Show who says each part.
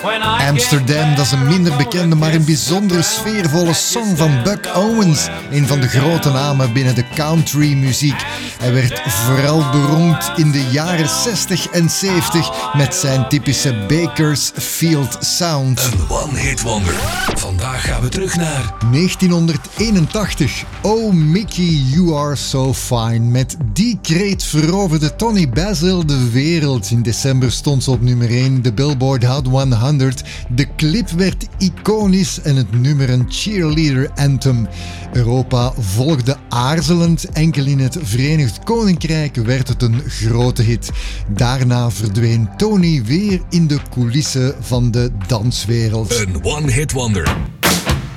Speaker 1: Amsterdam, dat is een minder bekende, maar een bijzondere sfeervolle song van Buck Owens. Een van de grote namen binnen de countrymuziek. Hij werd vooral beroemd in de jaren 60 en 70 met zijn typische Bakersfield sound.
Speaker 2: Een one-hit wonder. Vandaag gaan we terug naar
Speaker 1: 1981. Oh Mickey, you are so fine. Met die kreet veroverde Tony Basil de wereld. In december stond ze op nummer 1, de Billboard Hot 100. De clip werd iconisch en het nummer een cheerleader anthem. Europa volgde aarzelend, enkel in het Verenigd Koninkrijk werd het een grote hit. Daarna verdween Tony weer in de coulissen van de danswereld.
Speaker 2: een one-hit wonder.